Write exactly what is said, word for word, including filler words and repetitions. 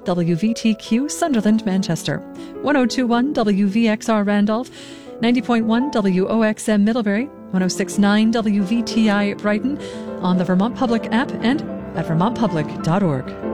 W V T Q Sunderland, Manchester, one oh two point one W V X R Randolph, ninety point one W O X M Middlebury, one oh six point nine W V T I Brighton, on the Vermont Public app and at vermont public dot org.